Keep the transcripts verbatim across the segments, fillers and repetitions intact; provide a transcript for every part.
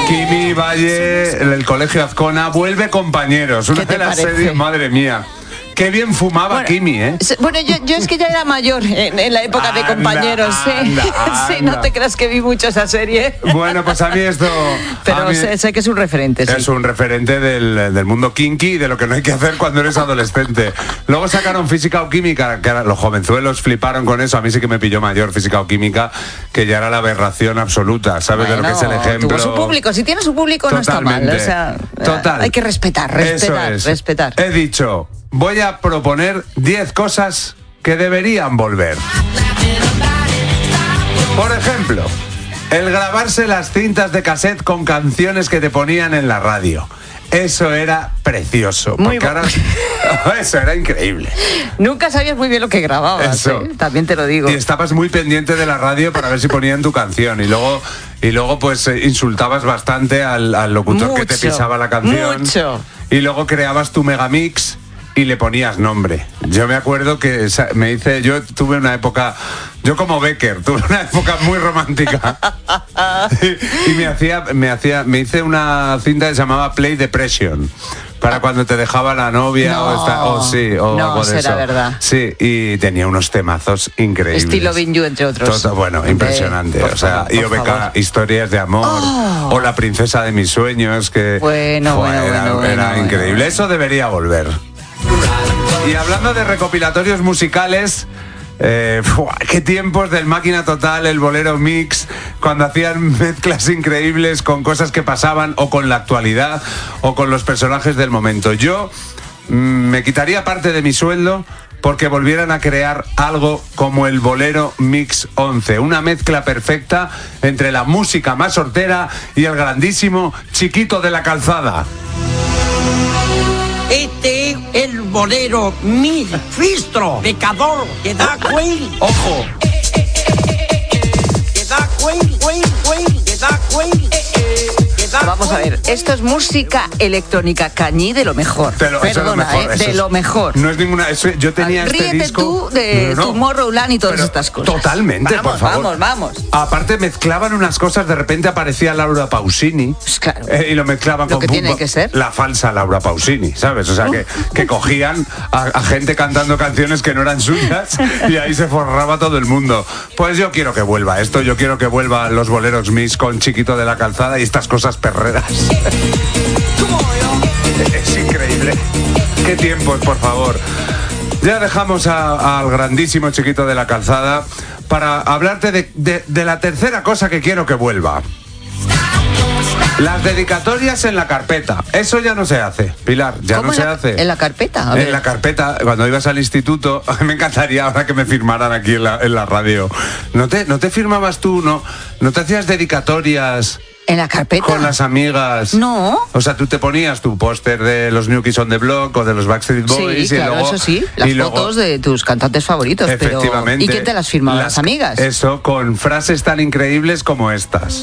Kimi Valle, el Colegio Azcona, vuelve Compañeros. Una ¿Qué te de las parece? series, madre mía. Qué bien fumaba Bueno, Kimi, ¿eh? s- Bueno, yo, yo es que ya era mayor en, en la época de Anda, Compañeros. ¿eh? anda, Sí, anda. no te creas que vi mucho esa serie. Bueno, pues a mí esto... Pero a mí sé, sé que es un referente, sí. es un referente del, del mundo kinky y de lo que no hay que hacer cuando eres adolescente. Luego sacaron Física o Química, que era- los jovenzuelos fliparon con eso. A mí sí que me pilló mayor Física o Química, que ya era la aberración absoluta, ¿sabes? de lo que es el Bueno, ejemplo. tuvo su público. Si tiene su público, no está mal. O sea, Total. hay que respetar, respetar, Eso es. respetar. He dicho, voy a proponer diez cosas que deberían volver. Por ejemplo, el grabarse las cintas de cassette con canciones que te ponían en la radio. Eso era precioso. Muy porque bu- ahora- Eso era increíble. Nunca sabías muy bien lo que grababas, Eso. ¿eh? También te lo digo. Y estabas muy pendiente de la radio para ver si ponían tu canción. Y luego, y luego pues eh, insultabas bastante al, al locutor que te Mucho, pisaba la canción. mucho. Y luego creabas tu megamix y le ponías nombre. Yo me acuerdo que esa- me hice, yo tuve una época, yo como Becker, tuve una época muy romántica. y, y me hacía, me hacía, me hice una cinta que se llamaba Play Depression. Para cuando te dejaba la novia No, o, esta- o sí, o no, algo de será eso. verdad. Sí, y tenía unos temazos increíbles. Estilo Loving You, entre otros. Todo, bueno, impresionante. Eh, por o sea, favor, y por O B K, favor. Historias de Amor, Oh. o La Princesa de mis sueños, que Bueno, fue, bueno, era, bueno, era bueno, increíble. bueno. Eso debería volver. Y hablando de recopilatorios musicales, eh, ¡fua! Qué tiempos del Máquina Total, el Bolero Mix, cuando hacían mezclas increíbles con cosas que pasaban o con la actualidad o con los personajes del momento. Yo mm, me quitaría parte de mi sueldo porque volvieran a crear algo como el Bolero Mix once, una mezcla perfecta entre la música más hortera y el grandísimo Chiquito de la Calzada. Este es el bolero mi fistro, pecador, que da cuel, ¡Ojo! que da cuel, cuel, cuel, que da cuel, que da Vamos a cuel, ver, cuel. esto es música electrónica cañí de lo mejor. De lo- eso es lo Perdona, mejor, ¿eh? eso de es- lo mejor. No es ninguna. eso- yo tenía este Ríete disco. tú de No, no, no. Tomorrowland y todas Pero estas cosas. Totalmente, Vamos, por favor. vamos, vamos. Aparte mezclaban unas cosas, de repente aparecía Laura Pausini. Pues claro. eh, y lo mezclaban Lo con que pum, tiene pum, que ser. la falsa Laura Pausini, ¿sabes? O sea, que, que cogían a, a gente cantando canciones que no eran suyas y ahí se forraba todo el mundo. Pues yo quiero que vuelva esto, yo quiero que vuelvan los boleros mix con Chiquito de la Calzada y estas cosas perreras. Es increíble. Qué tiempos, por favor. Ya dejamos a- al grandísimo Chiquito de la Calzada para hablarte de, de- de la tercera cosa que quiero que vuelva. Las dedicatorias en la carpeta. Eso ya no se hace, Pilar, ya ¿Cómo no en se la- hace. en la carpeta? A En ver. la carpeta, cuando ibas al instituto, me encantaría ahora que me firmaran aquí en la, en la radio. ¿No te, ¿No te firmabas tú? ¿No, no te hacías dedicatorias ¿En la carpeta? con las amigas? No. O sea, tú te ponías tu póster de los New Kids on the Block o de los Backstreet Boys Sí, y claro, luego, eso sí. Las y luego- fotos de tus cantantes favoritos. Pero... Efectivamente. ¿Y quién te las firmaba? ¿Las, amigas? Eso, con frases tan increíbles como estas.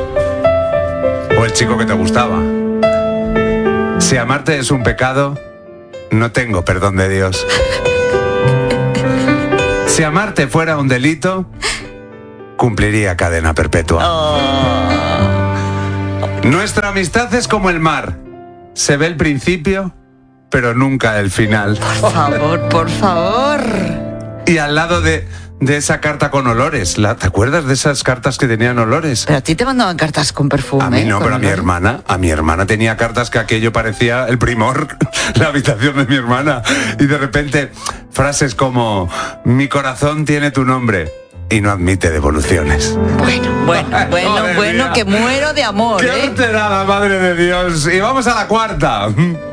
O el chico que te gustaba. Si amarte es un pecado, no tengo perdón de Dios. Si amarte fuera un delito, cumpliría cadena perpetua. Oh. Nuestra amistad es como el mar. Se ve el principio, pero nunca el final. Por favor, por favor. Y al lado de, de esa carta con olores, ¿la, ¿te acuerdas de esas cartas que tenían olores? Pero a ti te mandaban cartas con perfume. A mí no, con pero a mi olor. hermana, a mi hermana tenía cartas que aquello parecía el primor, la habitación de mi hermana. Y de repente, frases como, mi corazón tiene tu nombre y no admite devoluciones. Bueno, bueno, Ay, bueno, madre bueno, mía. que muero de amor, ¡Qué ¿eh? alterada, madre de Dios! Y vamos a la cuarta.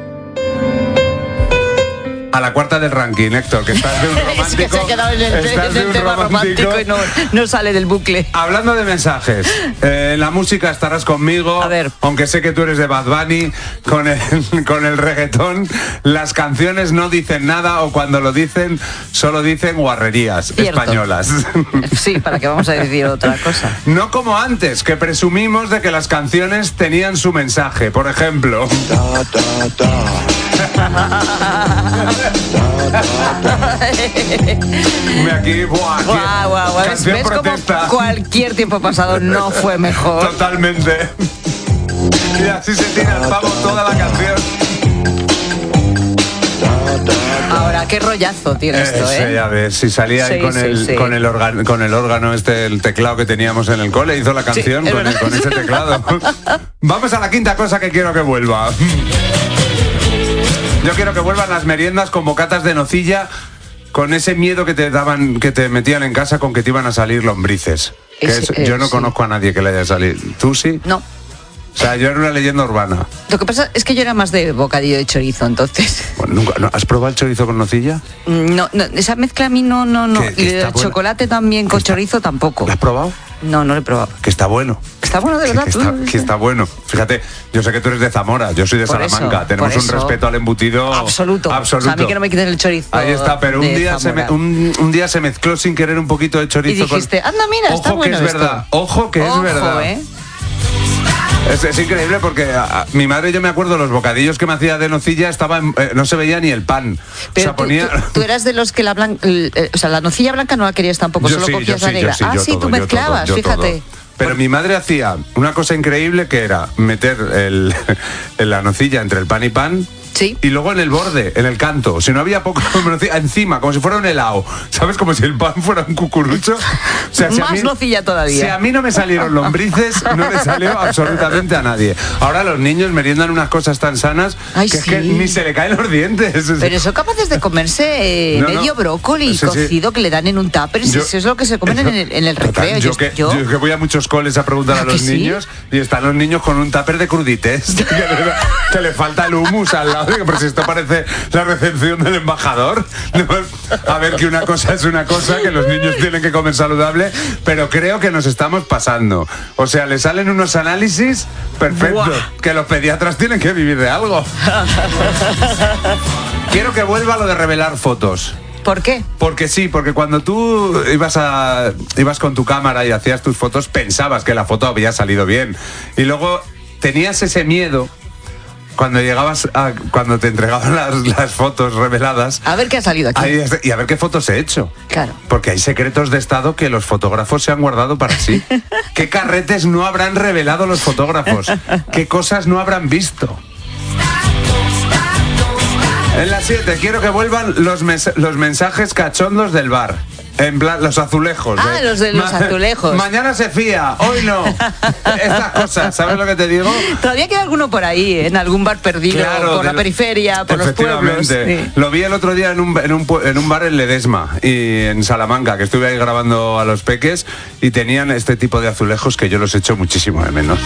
A la cuarta del ranking, Héctor, que estás de un romántico. Es que se ha quedado en el, estás en de el un tema romántico y no, no sale del bucle. Hablando de mensajes, eh, en la música estarás conmigo, A ver. aunque sé que tú eres de Bad Bunny, con el, con el reggaetón, las canciones no dicen nada o cuando lo dicen, solo dicen guarrerías Cierto. españolas. Sí, para que vamos a decir otra cosa. No como antes, que presumimos de que las canciones tenían su mensaje. Por ejemplo... Me aquí, buah, aquí, Guau, guau, guau. ¿Ves, canción ves cómo protesta. cualquier tiempo pasado no fue mejor? Totalmente. Y así se tira el pavo toda la canción. Ahora, qué rollazo tiene esto, ¿eh? Sí, ya ves, si salía ahí Sí, con, sí, el, sí. con, el órgano, con el órgano este, el teclado que teníamos en el cole, hizo la canción Sí, es con, el- verdad. con ese teclado. Vamos a la quinta cosa que quiero que vuelva. Yo quiero que vuelvan las meriendas con bocatas de nocilla, con ese miedo que te daban, que te metían en casa con que te iban a salir lombrices. Que Ese, es- eh, yo no sí. conozco a nadie que le haya salido. ¿Tú sí? No. O sea, yo era una leyenda urbana. Lo que pasa es que yo era más de bocadillo de chorizo, entonces. Bueno, nunca, ¿no? ¿Has probado el chorizo con nocilla? No, no, esa mezcla a mí no, no, no. Que- que Y está el buena. chocolate también con Que está- chorizo tampoco. ¿Lo has probado? No, no lo he probado. Que está bueno. Está bueno, de Que, verdad. que tú- está, que está bueno. Fíjate, yo sé que tú eres de Zamora, yo soy de Por eso, Salamanca. Tenemos por un eso. respeto al embutido Absoluto. absoluto. O sea, a mí que no me quiten el chorizo. Ahí está, pero un de día, se me- Zamora. un, un día se mezcló sin querer un poquito de chorizo. Y dijiste, con... anda, mira, Ojo está que bueno es esto. verdad, ojo que Ojo, es verdad. ¿eh? Es, es increíble porque a, a- mi madre, yo me acuerdo, los bocadillos que me hacía de nocilla estaban, eh, no se veía ni el pan. Pero o sea, tú, ponía... tú- tú eras de los que la blanca, o sea, la nocilla blanca no la querías tampoco, Yo solo sí, yo cogías sí, la yo negra. sí, ah, yo sí, todo, tú yo mezclabas, todo, yo fíjate. todo. Pero mi madre hacía una cosa increíble que era meter el, la nocilla entre el pan y pan. Sí. Y luego en el borde, en el canto, si no había poco nocilla, encima, como si fuera un helado, ¿sabes? Como si el pan fuera un cucurucho. O sea, si a Más mí- nocilla todavía. Si a mí no me salieron lombrices, no le salió absolutamente a nadie. Ahora los niños meriendan unas cosas tan sanas Ay, que es sí. que ni se le caen los dientes. Pero son capaces de comerse eh, No, no. medio brócoli Sí, sí. cocido que le dan en un tupper. Si Yo- eso es lo que se comen en el, en el Total, recreo. yo, que, yo- yo que voy a muchos coles a preguntar ¿Ah, a los que sí? niños y están los niños con un tupper de crudités que, le, que le falta el hummus al lado. Digo, pero si esto parece la recepción del embajador. A ver, que una cosa es una cosa, que los niños tienen que comer saludable, pero creo que nos estamos pasando. O sea, le salen unos análisis perfectos, Buah. que los pediatras tienen que vivir de algo. Quiero que vuelva lo de revelar fotos. ¿Por qué? Porque sí, porque cuando tú ibas a ibas con tu cámara y hacías tus fotos, pensabas que la foto había salido bien. Y luego tenías ese miedo cuando llegabas a, cuando te entregaban las, las fotos reveladas. A ver qué ha salido aquí. Ahí es- y a ver qué fotos he hecho. Claro. Porque hay secretos de Estado que los fotógrafos se han guardado para sí. ¿Qué carretes no habrán revelado los fotógrafos? ¿Qué cosas no habrán visto? En la siete, quiero que vuelvan los, mes- los mensajes cachondos del bar. En plan, los azulejos. Ah, los de los azulejos. Mañana se fía, hoy no. Estas cosas, ¿sabes lo que te digo? Todavía queda alguno por ahí, en algún bar perdido, por de la lo- periferia, por los pueblos. Efectivamente. Sí. Lo vi el otro día en un, en, un, pue- en un bar en Ledesma y en Salamanca, que estuve ahí grabando a los peques y tenían este tipo de azulejos que yo los echo muchísimo de menos.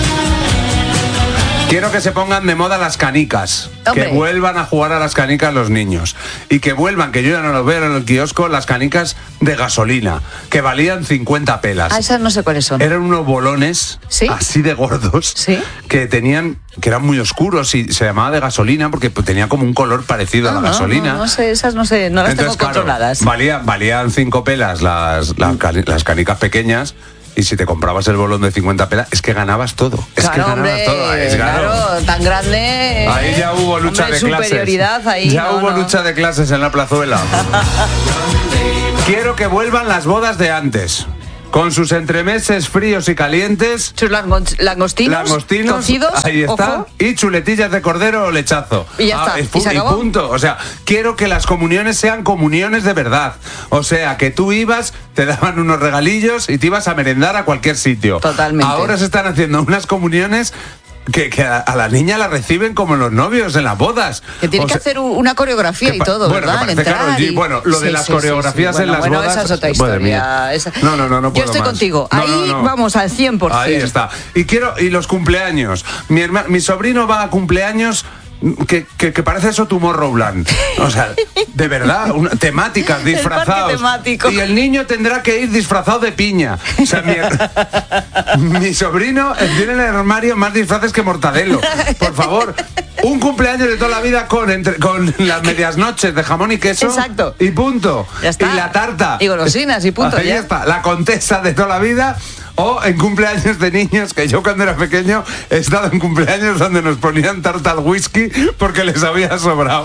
Quiero que se pongan de moda las canicas, Hombre. que vuelvan a jugar a las canicas los niños y que vuelvan, que yo ya no los veo en el kiosco, las canicas de gasolina, que valían cincuenta pelas. Ah, esas no sé cuáles son. Eran unos bolones ¿Sí? así de gordos ¿Sí? que tenían, que eran muy oscuros y se llamaba de gasolina porque pues, tenía como un color parecido Ah, a la no, gasolina. No, no sé, esas no sé, no las Entonces, tengo claro, controladas. valían, valían cinco pelas las, las, cani- las canicas pequeñas. Y si te comprabas el bolón de cincuenta pelas, es que ganabas todo. Es Claro, que ganabas hombre, todo. Es claro. claro, tan grande. Ahí ya hubo lucha Hombre, de clases. superioridad ahí. Ya no, hubo no. lucha de clases en la plazuela. Quiero que vuelvan las bodas de antes. Con sus entremeses fríos y calientes. Sus langon- langostinos, Langostinos, cocidos, ahí está, ojo. y chuletillas de cordero o lechazo. Y ya está, es y pu- se acabó. punto. O sea, quiero que las comuniones sean comuniones de verdad. O sea, que tú ibas, te daban unos regalillos y te ibas a merendar a cualquier sitio. Totalmente. Ahora se están haciendo unas comuniones que, que a, a la niña la reciben como los novios en las bodas. Que tiene O que sea, hacer u- una coreografía que y pa- todo, bueno, ¿verdad? que Al parece entrar Karol G. y- Bueno, lo de Sí, las sí, sí, coreografías sí. en Bueno, las bueno, bodas. esa es otra madre historia. mía. Esa- No, no, no, no Yo puedo estoy más. contigo. No, Ahí no, no. vamos al cien por ciento. Ahí está. Y quiero y los cumpleaños. Mi herma- mi sobrino va a cumpleaños que, que, que parece eso Tomorrowland. O sea, de verdad, una- temáticas, parque disfrazados. temático. Y el niño tendrá que ir disfrazado de piña. O sea, mi, mi sobrino tiene en el armario más disfraces que Mortadelo. Por favor, un cumpleaños de toda la vida con, entre, con las medias noches de jamón y queso. Exacto. Y punto. Ya está. Y la tarta. Y golosinas y punto, Ahí ya. está. La contesa de toda la vida. O en cumpleaños de niños, que yo cuando era pequeño he estado en cumpleaños donde nos ponían tarta al whisky porque les había sobrado.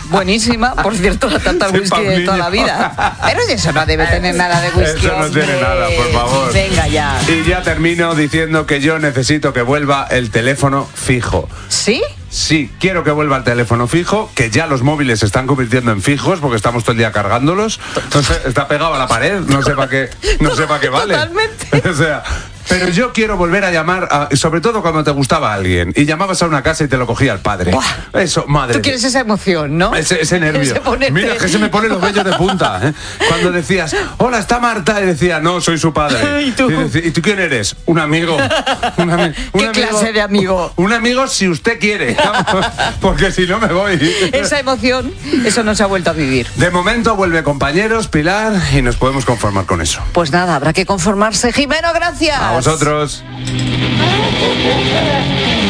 buenísima, por cierto, la tarta Sí, whisky pa' un de toda niño. la vida. Pero eso no debe tener nada de whisky. Eso no hombre. tiene nada, por favor. Venga ya. Y ya termino diciendo que yo necesito que vuelva el teléfono fijo. ¿Sí? Sí, quiero que vuelva el teléfono fijo, que ya los móviles se están convirtiendo en fijos porque estamos todo el día cargándolos. Entonces está pegado a la pared, no sé para qué, no sé para qué vale. Totalmente. O sea, pero yo quiero volver a llamar, a- sobre todo cuando te gustaba alguien y llamabas a una casa y te lo cogía el padre. Buah. Eso, madre. Tú quieres esa emoción, ¿no? Ese, ese nervio. Ese ponerte- Mira, que se me ponen los vellos de punta. ¿eh? Cuando decías, hola, está Marta, y decía, no, soy su padre. ¿Y tú? Y, decía, ¿y tú quién eres? Un amigo. Un ami- un ¿Qué amigo- clase de amigo? Un amigo si usted quiere. Porque si no me voy. Esa emoción, eso no se ha vuelto a vivir. De momento vuelve compañeros, Pilar, y nos podemos conformar con eso. Pues nada, habrá que conformarse. Jimeno, gracias. A vosotros.